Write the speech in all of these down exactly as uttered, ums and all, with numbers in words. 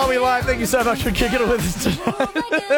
Lowy Live. Thank you so much for kicking it with us tonight.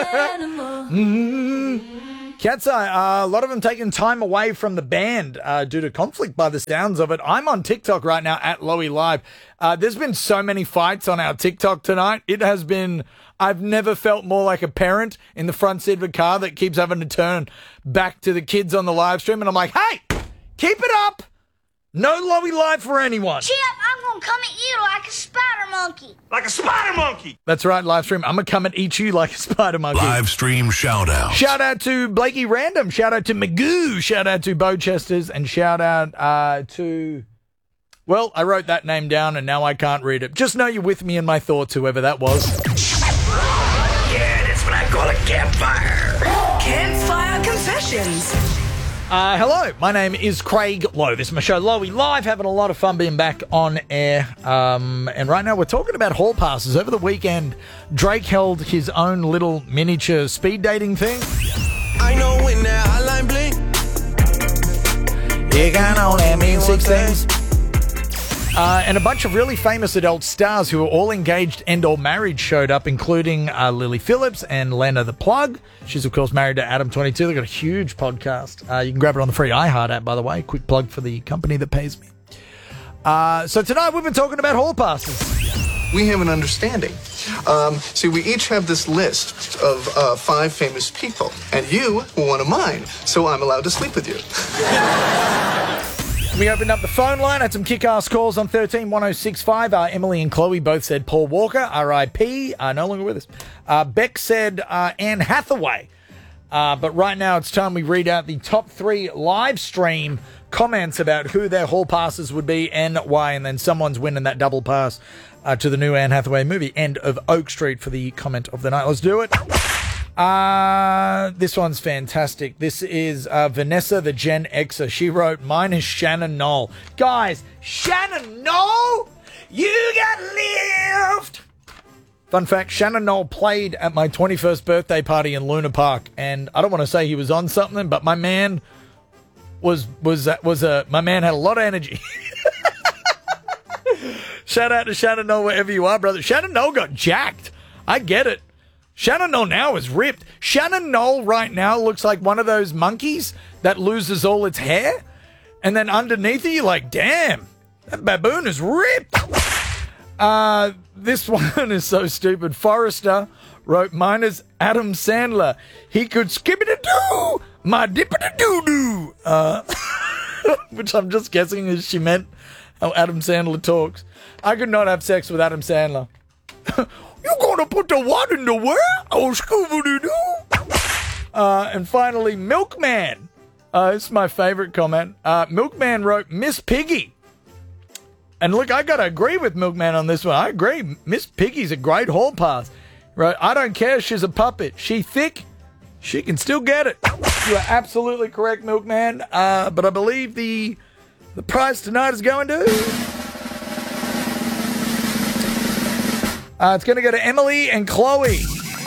mm-hmm. Cat's Eye, uh, a lot of them taking time away from the band uh, due to conflict by the sounds of it. I'm on TikTok right now at Lowy Live. Uh, there's been so many fights on our TikTok tonight. It has been, I've never felt more like a parent in the front seat of a car that keeps having to turn back to the kids on the live stream. And I'm like, hey, keep it up. No Lowy Live for anyone. Chip, I'm going to come at you like a spider monkey. Like a spider monkey. That's right, live stream. I'm going to come and eat you like a spider monkey. Live stream shout out. Shout out to Blakey Random. Shout out to Magoo. Shout out to Bowchesters. And shout out uh, to... Well, I wrote that name down and now I can't read it. Just know you're with me in my thoughts, whoever that was. Yeah, that's what I call a campfire. Campfire Confessions. Uh, hello, my name is Craig Lowe. This is my show, Lowy Live, having a lot of fun being back on air. Um, and right now we're talking about hall passes. Over the weekend, Drake held his own little miniature speed dating thing. I know when that hotline blink. You can only mean six things. Uh, and a bunch of really famous adult stars who were all engaged and or married showed up, including uh, Lily Phillips and Lena the Plug. She's, of course, married to Adam twenty-two. They've got a huge podcast. Uh, you can grab it on the free iHeart app, by the way. Quick plug for the company that pays me. Uh, so tonight we've been talking about hall passes. We have an understanding. Um, see, we each have this list of uh, five famous people, and you were one of mine, so I'm allowed to sleep with you. We opened up the phone line, had some kick-ass calls on thirteen one oh six five. Uh, Emily and Chloe both said Paul Walker, R I P, uh, no longer with us. Uh, Beck said uh, Anne Hathaway. Uh, but right now it's time we read out the top three live stream comments about who their hall passes would be and why, and then someone's winning that double pass uh, to the new Anne Hathaway movie, End of Oak Street, for the comment of the night. Let's do it. Uh, this one's fantastic. This is uh, Vanessa, the Gen Xer. She wrote, mine is Shannon Knoll. Guys, Shannon Knoll, you got lift. Fun fact, Shannon Knoll played at my twenty-first birthday party in Luna Park, and I don't want to say he was on something, but my man was, was, was a, my man had a lot of energy. Shout out to Shannon Knoll wherever you are, brother. Shannon Knoll got jacked. I get it. Shannon Knoll now is ripped. Shannon Knoll right now looks like one of those monkeys that loses all its hair. And then underneath it, you're like, damn, that baboon is ripped. Uh, this one is so stupid. Forrester wrote, mine is Adam Sandler. He could skip-it-a-doo, my dip-it-a-doo-doo. Uh, which I'm just guessing is she meant how Adam Sandler talks. I could not have sex with Adam Sandler. You gonna put the what in the where? Oh, Scooby-Doo. Uh, and finally, Milkman. Uh, this is my favorite comment. Uh, Milkman wrote, Miss Piggy. And look, I gotta agree with Milkman on this one. I agree. Miss Piggy's a great hall pass. Right? I don't care if she's a puppet. She thick, she can still get it. You are absolutely correct, Milkman. Uh, but I believe the the prize tonight is going to... Uh, it's going to go to Emily and Chloe,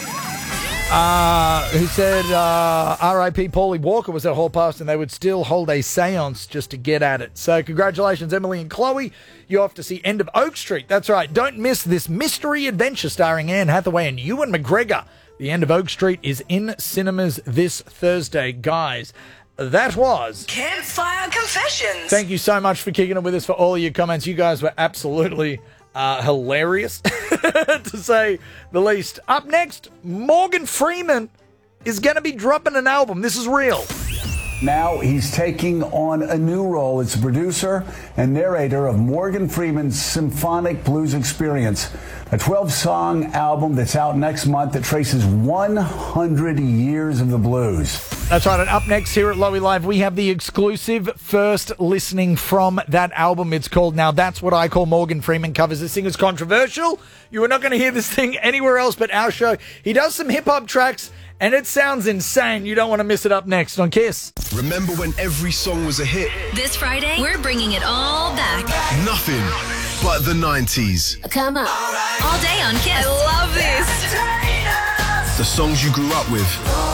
uh, who said uh, R I P Paulie Walker was their hall pass and they would still hold a seance just to get at it. So congratulations, Emily and Chloe. You off to see End of Oak Street. That's right. Don't miss this mystery adventure starring Anne Hathaway and Ewan McGregor. The End of Oak Street is in cinemas this Thursday. Guys, that was... Campfire Confessions. Thank you so much for kicking it with us, for all your comments. You guys were absolutely... Uh, hilarious, to say the least. Up next, Morgan Freeman is going to be dropping an album. This is real. Now he's taking on a new role as producer and narrator of Morgan Freeman's Symphonic Blues Experience, a twelve-song album that's out next month that traces one hundred years of the blues. That's right, and up next here at Lowy Live, we have the exclusive first listening from that album. It's called Now That's What I Call Morgan Freeman Covers. This thing is controversial. You are not going to hear this thing anywhere else but our show. He does some hip-hop tracks, and it sounds insane. You don't want to miss it. Up next on Kiss. Remember when every song was a hit? This Friday, we're bringing it all back. Nothing but the nineties. Come on. All day on Kiss. I love this. The songs you grew up with.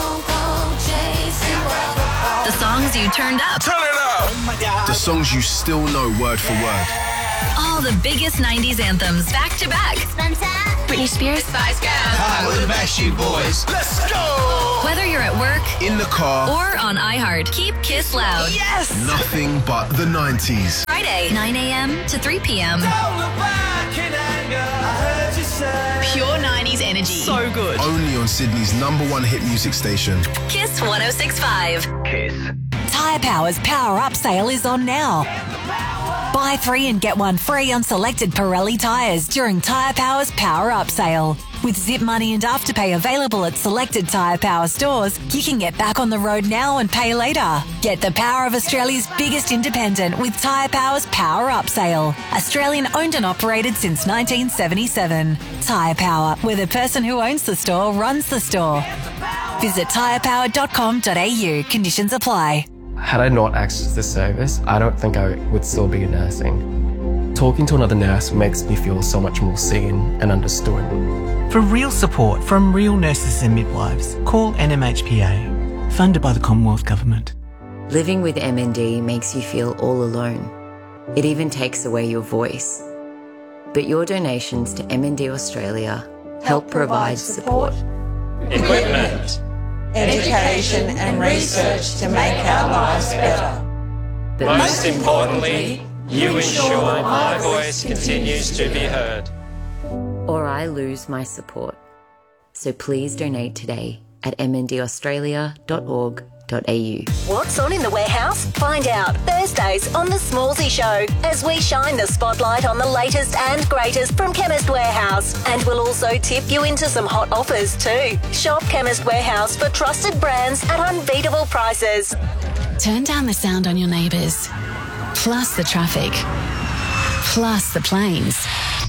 The songs you turned up. Turn it up! The songs you still know word for word. All the biggest nineties anthems back to back. Spencer? Britney Spears. Spice Girls. Hi, we're the Backstreet Boys. Let's go! Whether you're at work In the car. or on iHeart, keep Kiss loud. Yes. Nothing but the nineties. Friday, nine a.m. to three p.m. Pure nineties energy. So good. Only on Sydney's number one hit music station. Kiss one oh six point five. Kiss. Tyre Power's Power Up sale is on now. Buy three and get one free on selected Pirelli tyres during Tyre Power's Power Up sale. With Zip Money and Afterpay available at selected Tyre Power stores, you can get back on the road now and pay later. Get the power of Australia's biggest independent with Tyre Power's Power Up sale. Australian owned and operated since nineteen seventy-seven. Tyre Power, where the person who owns the store runs the store. Visit tyre power dot com dot a u. Conditions apply. Had I not accessed this service, I don't think I would still be nursing. Talking to another nurse makes me feel so much more seen and understood. For real support from real nurses and midwives, call N M H P A, funded by the Commonwealth Government. Living with M N D makes you feel all alone. It even takes away your voice. But your donations to M N D Australia help provide support, equipment, education and research to make our lives better. But most importantly, you ensure my voice continues to be heard. or I lose my support. So please donate today at m n d australia dot org dot a u. What's on in the warehouse? Find out Thursdays on The Smallsy Show as we shine the spotlight on the latest and greatest from Chemist Warehouse. And we'll also tip you into some hot offers too. Shop Chemist Warehouse for trusted brands at unbeatable prices. Turn down the sound on your neighbours, plus the traffic, plus the planes.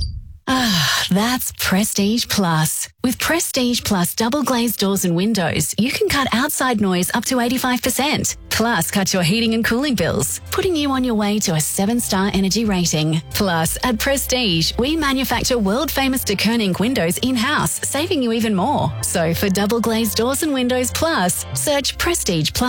Ah, that's Prestige Plus. With Prestige Plus double glazed doors and windows, you can cut outside noise up to eighty-five percent. Plus, cut your heating and cooling bills, putting you on your way to a seven-star energy rating. Plus, at Prestige, we manufacture world-famous de Koning windows in-house, saving you even more. So for double glazed doors and windows plus, search Prestige Plus.